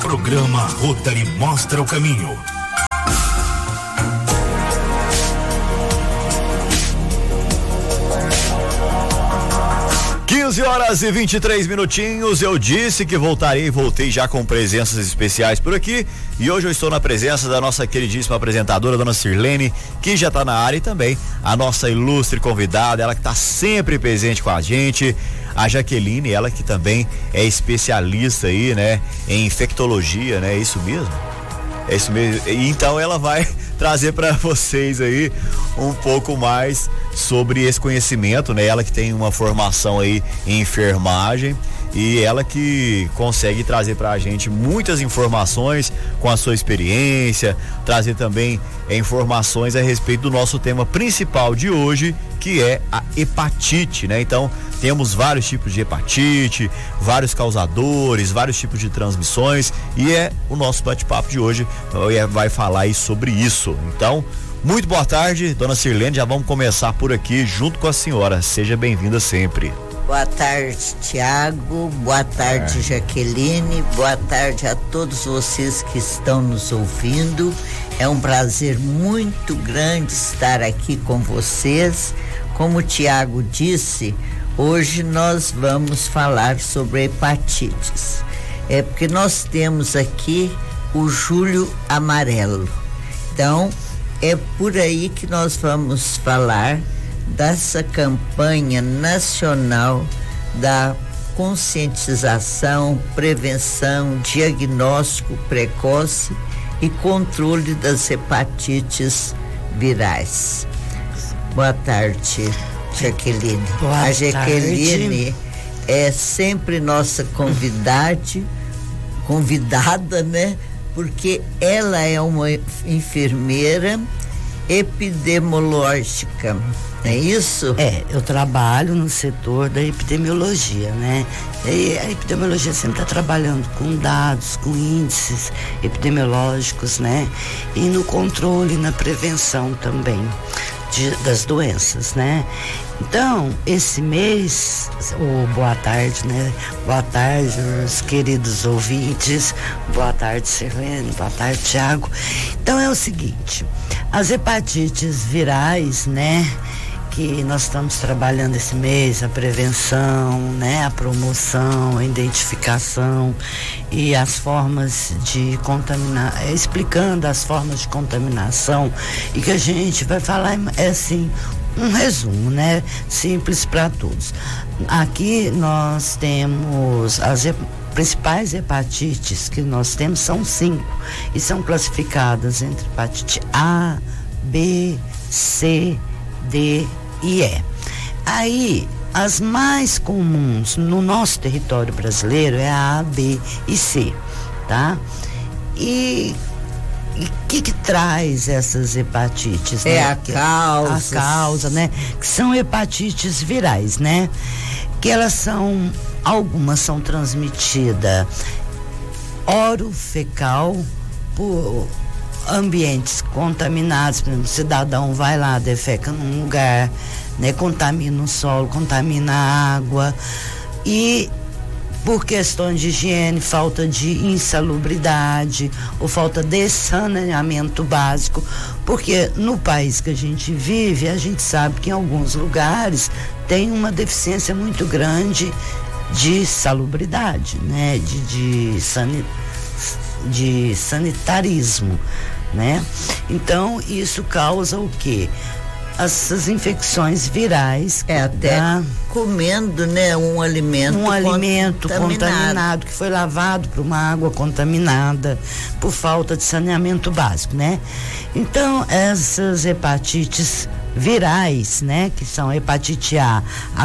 Programa Rotary mostra o caminho. 15h23. Eu disse que voltei já com presenças especiais por aqui, e hoje eu estou na presença da nossa queridíssima apresentadora, dona Sirlene, que já está na área, e também a nossa ilustre convidada, ela que está sempre presente com a gente, a Jaqueline, ela que também é especialista aí, né, em infectologia, né? É isso mesmo? É isso mesmo. Então ela vai trazer para vocês aí um pouco mais sobre esse conhecimento, né? Ela que tem uma formação aí em enfermagem e ela que consegue trazer pra gente muitas informações com a sua experiência, trazer também informações a respeito do nosso tema principal de hoje, que é a hepatite, né? Então, temos vários tipos de hepatite, vários causadores, vários tipos de transmissões, e o nosso bate-papo de hoje vai falar aí sobre isso. Então, muito boa tarde, dona Sirlene, já vamos começar por aqui junto com a senhora. Seja bem-vinda sempre. Boa tarde, Tiago. Boa tarde, Jaqueline. Boa tarde a todos vocês que estão nos ouvindo. É um prazer muito grande estar aqui com vocês. Como o Tiago disse, hoje nós vamos falar sobre hepatites. É porque nós temos aqui o Julho Amarelo. Então, é por aí que nós vamos falar dessa campanha nacional da conscientização, prevenção, diagnóstico precoce e controle das hepatites virais. Boa tarde, Jaqueline. Boa A Jaqueline tarde. É sempre nossa convidada, né? Porque ela é uma enfermeira epidemiológica, é isso? Eu trabalho no setor da epidemiologia, né? E a epidemiologia sempre está trabalhando com dados, com índices epidemiológicos, né? E no controle, na prevenção também das doenças, né? Então, esse mês, boa tarde, né? Boa tarde, os queridos ouvintes. Boa tarde, Sirlene. Boa tarde, Tiago. Então é o seguinte, as hepatites virais, né? Que nós estamos trabalhando esse mês, a prevenção, né? A promoção, a identificação e as formas de contaminar, explicando as formas de contaminação, e que a gente vai falar, assim, um resumo, né? Simples para todos. Aqui nós temos as principais hepatites que nós temos, são 5, e são classificadas entre hepatite A, B, C, D e E. Aí, as mais comuns no nosso território brasileiro é a A, B e C, tá? E o que traz essas hepatites? É, né? a causa, né? Que são hepatites virais, né? Que algumas são transmitidas orofecal por ambientes contaminados. Por exemplo, o cidadão vai lá, defeca num lugar, né? Contamina o solo, contamina a água, e por questões de higiene, falta de insalubridade ou falta de saneamento básico, porque no país que a gente vive, a gente sabe que em alguns lugares tem uma deficiência muito grande de salubridade, né? De sanitarismo, né? Então isso causa o quê? Essas infecções virais. Até comendo, né? Um alimento contaminado, que foi lavado por uma água contaminada, por falta de saneamento básico, né? Então, essas hepatites virais, né? Que são hepatite A,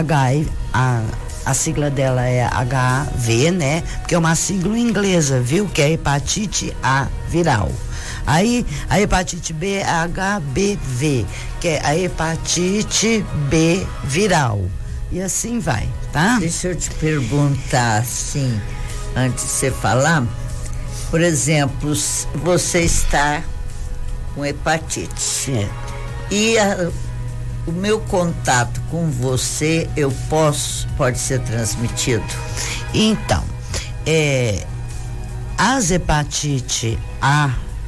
a sigla dela é HIV, né? Porque é uma sigla inglesa, viu? Que é hepatite A viral. Aí a hepatite B é HBV, que é a hepatite B viral. E assim vai, tá? Deixa eu te perguntar, assim, antes de você falar, por exemplo, você está com hepatite. Sim. E o meu contato com você, pode ser transmitido? Então, As hepatite A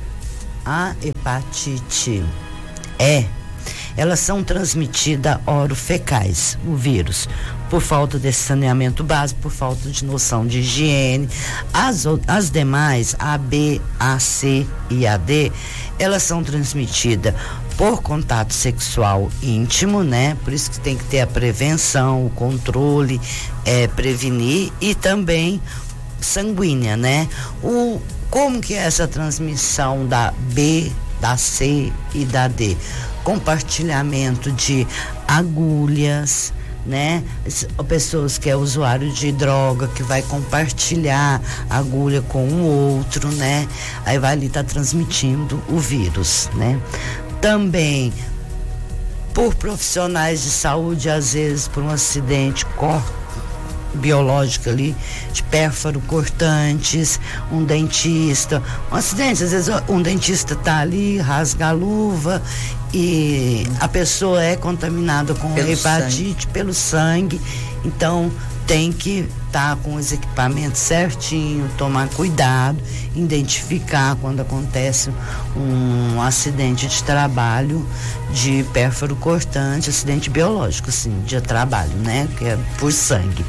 hepatite E, elas são transmitidas orofecais, o vírus, por falta desse saneamento básico, por falta de noção de higiene. As demais, a B, a C e a D, elas são transmitidas por contato sexual íntimo, né? Por isso que tem que ter a prevenção, o controle, prevenir, e também sanguínea, né? Como que é essa transmissão da B, da C e da D? Compartilhamento de agulhas, né? Pessoas que é usuário de droga, que vai compartilhar a agulha com o outro, né? Aí vai ali transmitindo o vírus, né? Também por profissionais de saúde, às vezes por um acidente biológico ali, de pérfaro cortantes, um dentista, um acidente, às vezes um dentista tá ali, rasga a luva e a pessoa é contaminada com hepatite pelo sangue, então tem que estar com os equipamentos certinho, tomar cuidado, identificar quando acontece um acidente de trabalho de pérfaro cortante, acidente biológico, assim, de trabalho, né? Que é por sangue.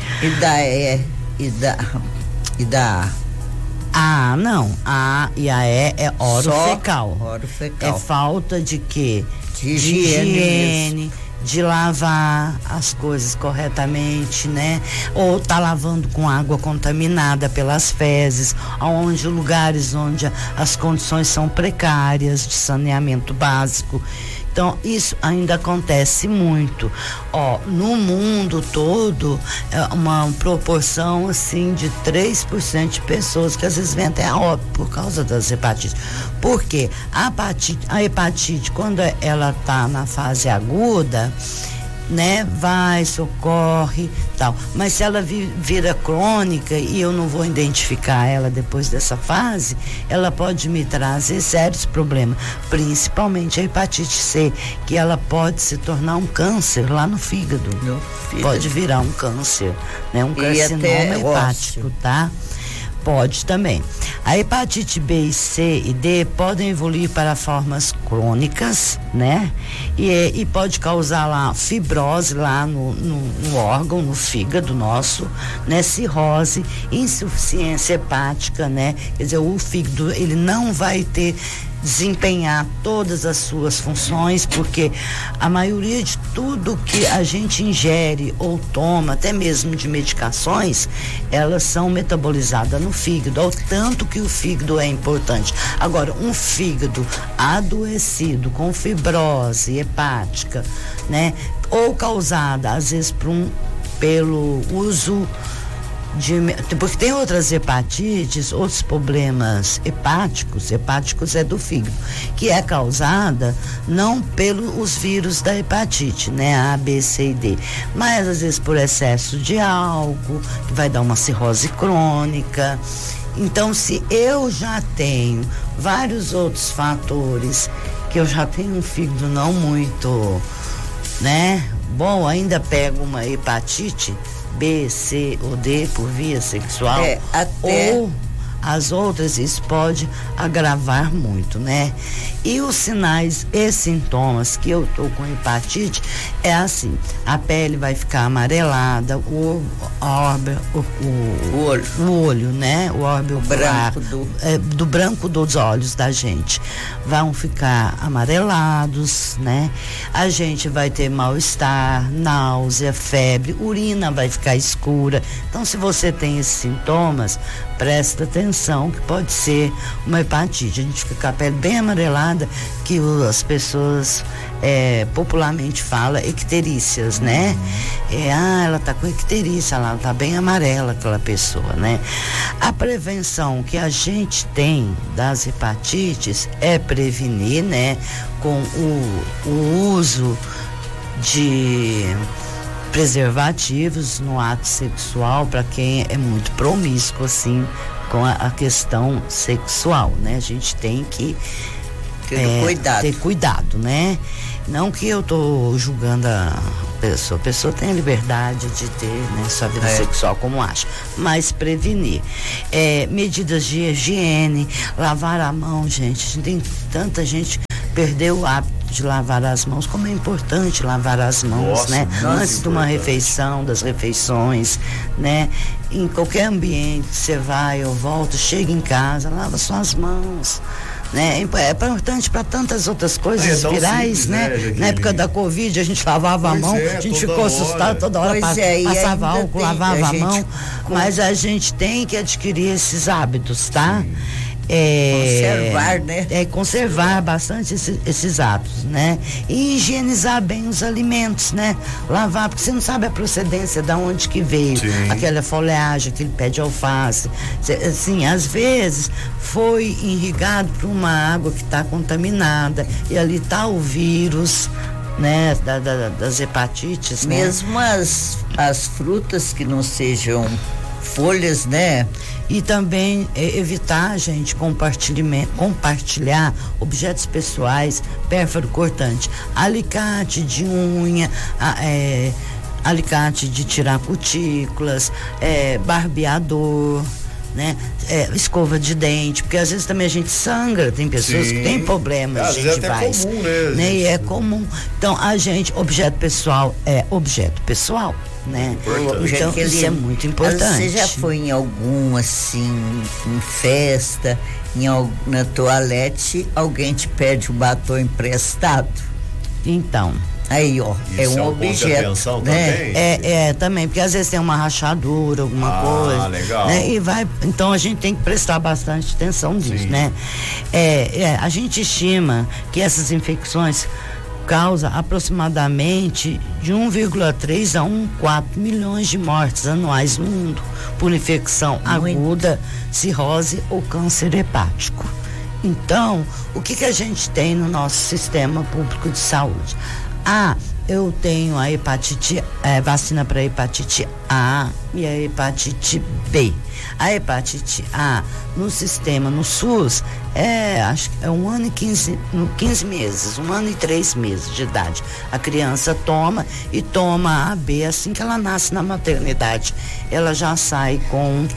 E da A, não. A e a E é orofecal. Orofecal. É falta de quê? De higiene, de lavar as coisas corretamente, né? Ou tá lavando com água contaminada pelas fezes, lugares onde as condições são precárias de saneamento básico. Então, isso ainda acontece muito. No mundo todo, é uma proporção, assim, de 3% de pessoas que às vezes vêm até a óbito por causa das hepatites. Por quê? A hepatite, quando ela está na fase aguda, né, socorre, tal. Mas se ela vira crônica e eu não vou identificar ela depois dessa fase, ela pode me trazer sérios problemas, principalmente a hepatite C, que ela pode se tornar um câncer lá no fígado. Pode virar um câncer, né, um carcinoma hepático, tá? Pode também. A hepatite B, C e D podem evoluir para formas crônicas, né? E pode causar lá fibrose lá no órgão, no fígado nosso, né? Cirrose, insuficiência hepática, né? Quer dizer, o fígado, ele não vai desempenhar todas as suas funções, porque a maioria de tudo que a gente ingere ou toma, até mesmo de medicações, elas são metabolizadas no fígado, ao tanto que o fígado é importante. Agora, um fígado adoecido com fibrose hepática, né, ou causada às vezes pelo uso porque tem outras hepatites, outros problemas hepáticos é do fígado, que é causada não pelos vírus da hepatite, né, A, B, C e D, mas às vezes por excesso de álcool, que vai dar uma cirrose crônica. Então, se eu já tenho vários outros fatores, que eu já tenho um fígado não muito, né, bom, ainda pego uma hepatite B, C ou D por via sexual, ou as outras, isso pode agravar muito, né? E os sinais e sintomas que eu tô com hepatite é assim: a pele vai ficar amarelada, o olho, né? O órbio branco do branco dos olhos da gente vão ficar amarelados, né? A gente vai ter mal-estar, náusea, febre, urina vai ficar escura. Então, se você tem esses sintomas, presta atenção que pode ser uma hepatite. A gente fica com a pele bem amarelada, que as pessoas popularmente falam icterícias, né? Ela tá com icterícia, ela tá bem amarela, aquela pessoa, né? A prevenção que a gente tem das hepatites é prevenir, né? Com o uso de preservativos no ato sexual, para quem é muito promíscuo assim com a questão sexual, né? A gente tem que ter cuidado, né? Não que eu tô julgando a pessoa tem a liberdade de ter, né, sua vida sexual como acha, mas prevenir. Medidas de higiene, lavar a mão, gente, tem tanta gente que perdeu o hábito de lavar as mãos, como é importante lavar as mãos, né? Antes de uma refeição, das refeições, né? Em qualquer ambiente, você vai ou volta, chega em casa, lava suas mãos, né? É importante para tantas outras coisas virais, simples, né? Na época da Covid, a gente lavava a mão, a gente ficou assustado toda hora, passava álcool, lavava a mão, mas a gente tem que adquirir esses hábitos, tá? Conservar, né? Conservar bastante esses hábitos, né? E higienizar bem os alimentos, né? Lavar, porque você não sabe a procedência, de onde que veio aquela folhagem, aquele pé de alface. Assim, às vezes foi irrigado por uma água que está contaminada e ali está o vírus, né? Das hepatites, mesmo né? as frutas que não sejam folhas, né? E também evitar, gente, compartilhar objetos pessoais, pérfaro cortante, alicate de unha, alicate de tirar cutículas, barbeador, né? Escova de dente, porque às vezes também a gente sangra, tem pessoas que têm problemas, a gente faz. É comum, né? E é comum. Então, objeto pessoal é objeto pessoal, né? Então, isso é muito importante. Você já foi em algum, assim, em festa, na toalete, alguém te pede o batom emprestado? Então, aí, ó, isso é um objeto, né? Também, porque às vezes tem uma rachadura, alguma coisa, legal. Né? Então a gente tem que prestar bastante atenção nisso, né? A gente estima que essas infecções causam aproximadamente de 1,3 a 1,4 milhões de mortes anuais no mundo por infecção aguda, cirrose ou câncer hepático. Então, o que a gente tem no nosso sistema público de saúde? Eu tenho a hepatite, vacina para hepatite A e a hepatite B. A hepatite A no sistema, no SUS, acho que é 1 ano e 15 meses, 1 ano e 3 meses de idade. A criança toma a B assim que ela nasce na maternidade. Ela já sai com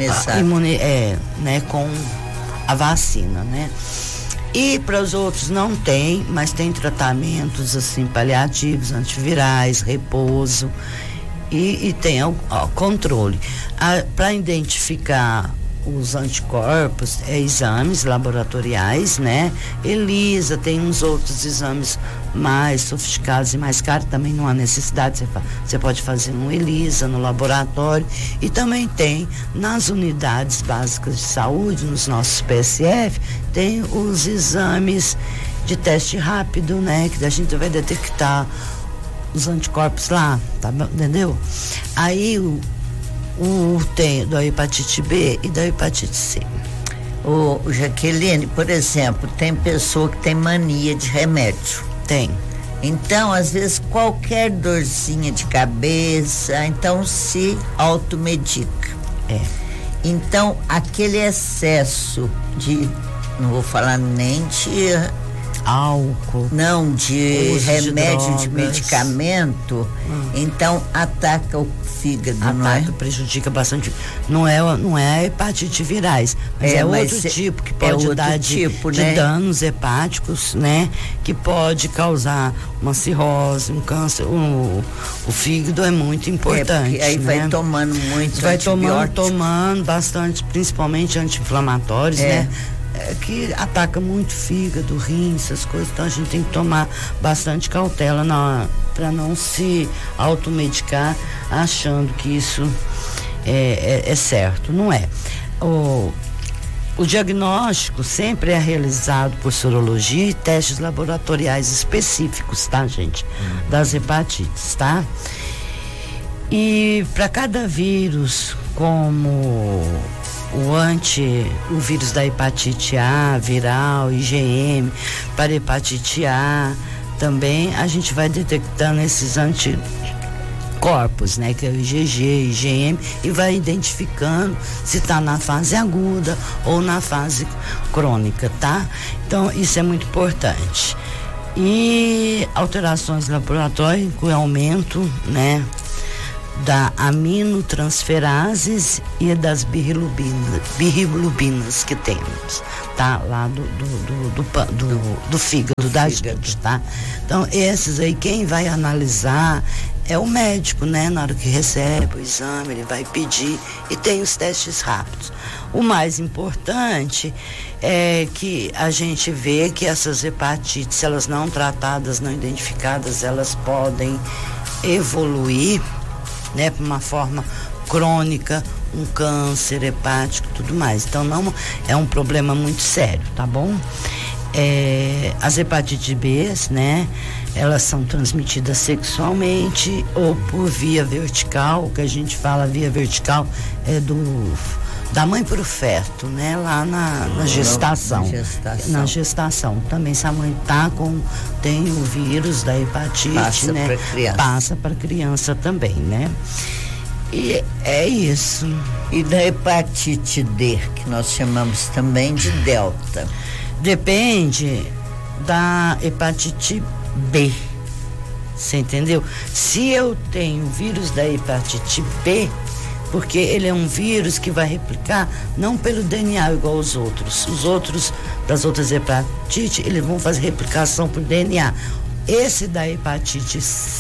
com a vacina, né? E para os outros não tem, mas tem tratamentos assim paliativos, antivirais, repouso e tem controle. Para identificar os anticorpos, exames laboratoriais, né? ELISA, tem uns outros exames mais sofisticados e mais caros, também não há necessidade, você pode fazer um ELISA no laboratório, e também tem nas unidades básicas de saúde, nos nossos PSF, tem os exames de teste rápido, né? Que a gente vai detectar os anticorpos lá, tá, entendeu? Aí tem da hepatite B e da hepatite C. Jaqueline, por exemplo, tem pessoa que tem mania de remédio. Tem. Então, às vezes, qualquer dorzinha de cabeça, então se automedica. Então, aquele excesso de, não vou falar nem de álcool, não, de remédio, de medicamento, então ataca o fígado, prejudica bastante. Não é a hepatite virais, mas é outro tipo que pode dar de danos hepáticos, né? Que pode causar uma cirrose, um câncer. O fígado é muito importante. Aí né? vai tomando muito tomando bastante, principalmente anti-inflamatórios, né? Que ataca muito fígado, rim, essas coisas, então a gente tem que tomar bastante cautela para não se automedicar achando que isso é certo, não é. O diagnóstico sempre é realizado por sorologia e testes laboratoriais específicos, tá, gente? Das hepatites, tá? E para cada vírus, como o vírus da hepatite A, viral, IgM, para hepatite A, também a gente vai detectando esses anticorpos, né? Que é o IgG, IgM, e vai identificando se está na fase aguda ou na fase crônica, tá? Então, isso é muito importante. E alterações laboratórias com aumento, né, da aminotransferases e das birriglubinas que temos, tá? Lá do fígado, da gente, tá? Então, esses aí, quem vai analisar é o médico, né? Na hora que recebe o exame, ele vai pedir e tem os testes rápidos. O mais importante é que a gente vê que essas hepatites, se elas não tratadas, não identificadas, elas podem evoluir, né, para uma forma crônica, um câncer hepático, tudo mais. Então não é um problema muito sério, tá bom? As hepatites B, né, elas são transmitidas sexualmente ou por via vertical. O que a gente fala via vertical é da mãe para o feto, né? Lá na gestação. Na gestação. Também se a mãe tem o vírus da hepatite, passa, né? Pra criança. Passa para criança também, né? E é isso. E da hepatite D, que nós chamamos também de delta? Depende da hepatite B. Você entendeu? Se eu tenho o vírus da hepatite B, porque ele é um vírus que vai replicar não pelo DNA igual os outros. Os outros, das outras hepatites, eles vão fazer replicação por DNA. Esse da hepatite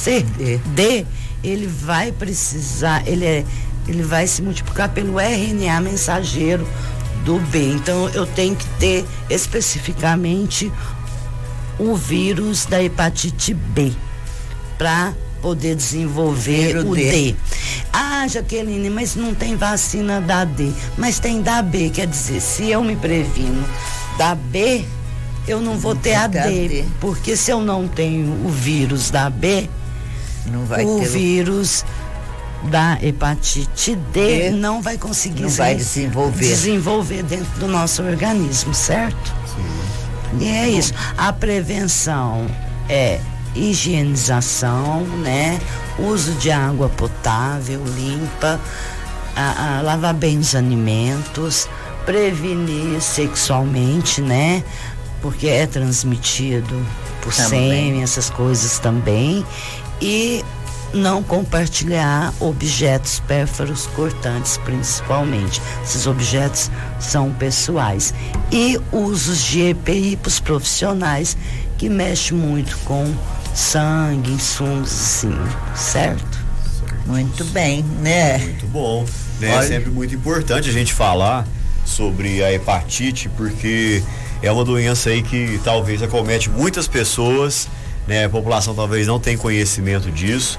D, ele vai precisar, ele vai se multiplicar pelo RNA mensageiro do B. Então, eu tenho que ter especificamente o vírus da hepatite B para poder desenvolver o D. Ah, Jaqueline, mas não tem vacina da D, mas tem da B, quer dizer, se eu me previno da B, eu não vou ter a D, porque se eu não tenho o vírus da B, não vai o ter vírus da hepatite D não vai conseguir desenvolver dentro do nosso organismo, certo? Sim. E é isso. A prevenção é higienização, né? Uso de água potável, limpa, lavar bem os alimentos, prevenir sexualmente, né? Porque é transmitido por sêmen, essas coisas também. E não compartilhar objetos pérfuros cortantes, principalmente. Esses objetos são pessoais. E usos de EPI para os profissionais, que mexe muito com sangue, insumos, assim, certo? Muito bem, né? Muito bom. Né? É sempre muito importante a gente falar sobre a hepatite, porque é uma doença aí que talvez acomete muitas pessoas, né? A população talvez não tenha conhecimento disso.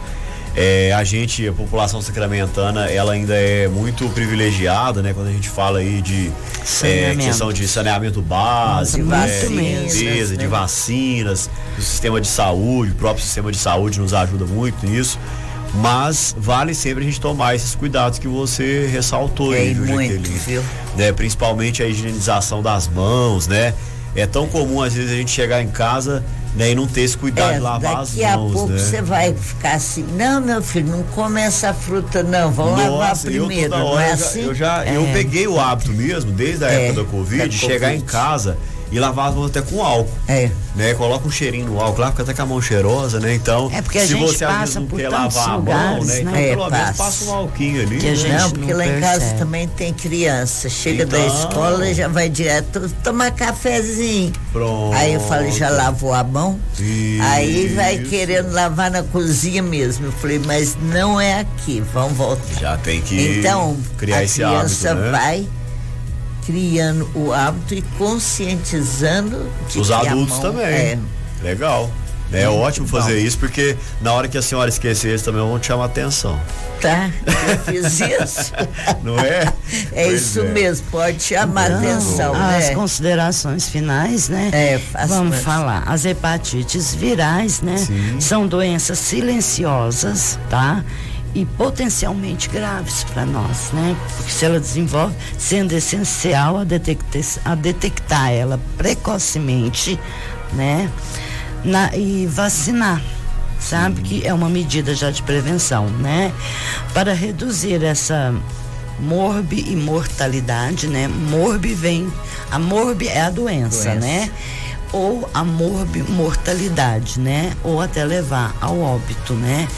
A população sacramentana, ela ainda é muito privilegiada, né? Quando a gente fala aí de questão de saneamento básico, de vacinas, do sistema de saúde, o próprio sistema de saúde nos ajuda muito nisso, mas vale sempre a gente tomar esses cuidados que você ressaltou aí, viu? Né? Principalmente a higienização das mãos, né? É tão comum às vezes a gente chegar em casa, né, e não ter esse cuidado de lavar as mãos. Daqui a pouco você vai ficar assim, não, meu filho, não come essa fruta não, vamos lavar primeiro, não é assim? Eu peguei o hábito mesmo, desde a época da Covid, de chegar em casa e lavar as mãos até com álcool. Né? Coloca um cheirinho no álcool lá, fica até com a mão cheirosa, né? Então, se você às vezes não quer lavar a mão, né? Então pelo menos passa um álquinho ali. Não, porque lá em casa também tem criança. Chega da escola e já vai direto tomar cafezinho. Pronto. Aí eu falo, já lavou a mão? Isso. Aí vai querendo lavar na cozinha mesmo. Eu falei, mas não é aqui, vamos voltar. Já tem que criar esse hábito, né? A criança vai criando o hábito e conscientizando de os adultos também. Legal. É ótimo fazer isso, porque na hora que a senhora esquecer, eles também vão te chamar a atenção. Tá, eu fiz isso. Não é? Isso mesmo, pode chamar a atenção, as considerações finais, né? Vamos falar. As hepatites virais, né? Sim. São doenças silenciosas, tá? E potencialmente graves para nós, né? Porque se ela desenvolve, sendo essencial a detectar ela precocemente, né? E vacinar, sabe? Que é uma medida já de prevenção, né? Para reduzir essa morbi e mortalidade, né? A morbi é a doença, né? ou a mortalidade, né? Ou até levar ao óbito, né?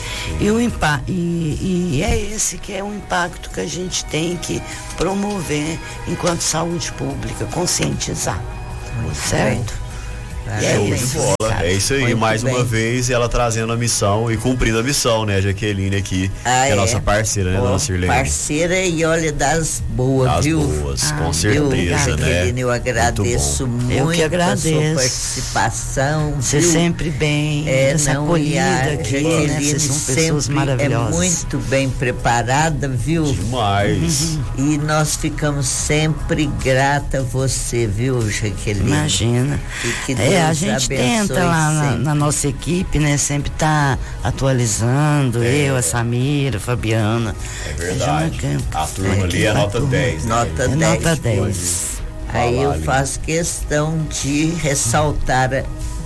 E é esse que é o impacto que a gente tem que promover enquanto saúde pública, conscientizar, certo? E é isso, bola. É isso aí, muito mais bem. Uma vez ela trazendo a missão e cumprindo a missão, né, Jaqueline aqui, que é a nossa parceira, né, dona Sirlene? Parceira e olha das boas, viu? Das boas, com certeza, né? Jaqueline, eu agradeço muito, eu que agradeço. A sua participação. Você sempre bem, essa acolhida aqui, né? Vocês são pessoas maravilhosas. É muito bem preparada, viu? Demais. E nós ficamos sempre grata a você, viu, Jaqueline? Imagina. A gente tenta lá na nossa equipe, né? Sempre tá atualizando, eu, a Samira, a Fabiana. É verdade. A turma ali é nota 10. Né? Nota 10. Nota 10. Aí eu faço questão de ressaltar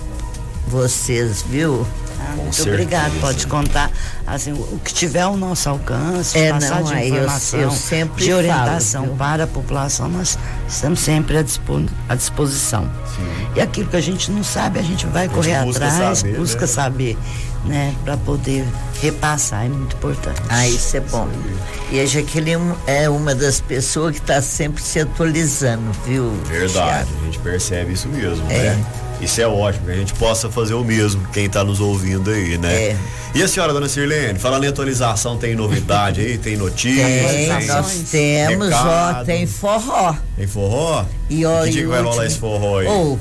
vocês, viu? Muito obrigado, pode contar assim, o que tiver ao nosso alcance, passar de informação, eu sempre de orientação falo, para a população, nós estamos sempre à disposição. Sim. E aquilo que a gente não sabe, a gente vai correr atrás, busca saber, né, para poder repassar, é muito importante. Isso é bom. E a Jaqueline é uma das pessoas que está sempre se atualizando, viu? Verdade, a gente percebe isso mesmo, né? Isso é ótimo, que a gente possa fazer o mesmo, quem está nos ouvindo aí, né? E a senhora, dona Sirlene, falando em atualização, tem novidade aí? Tem notícias? Nós temos, recado. Tem forró. Tem forró? E que dia que vai rolar esse forró aí?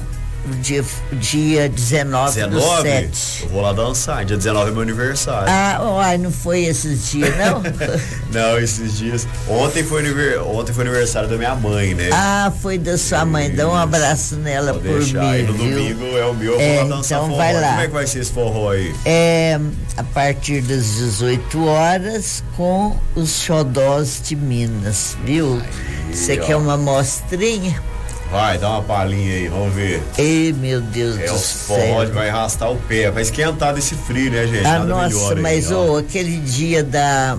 Dia 19 do 7. Eu vou lá dançar, dia 19 é meu aniversário. Não foi esses dias, não? Não, esses dias. Ontem foi aniversário da minha mãe, né? Foi da sua mãe. Dá um abraço nela por mim. E no domingo é o meu, eu vou lá dançar então forró. Vai lá. Como é que vai ser esse forró aí? A partir das 18 horas com os xodós de Minas, viu? Você quer uma mostrinha? Vai, dá uma palhinha aí, vamos ver. Ei, meu Deus do céu. Forró vai arrastar o pé, vai esquentar desse frio, né, gente? Nossa, mas aquele dia da...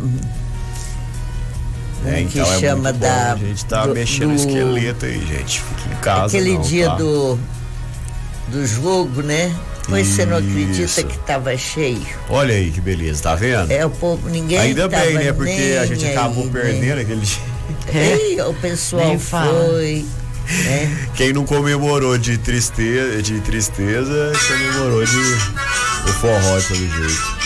então que chama muito da... Bom. A gente tá mexendo o esqueleto aí, gente. Fica em casa. Aquele dia do jogo, né? Pois você não acredita que tava cheio. Olha aí que beleza, tá vendo? O povo, ninguém ainda bem, né? Porque a gente acabou perdendo aquele dia. O pessoal foi... Quem não comemorou de tristeza, comemorou o forró de todo jeito.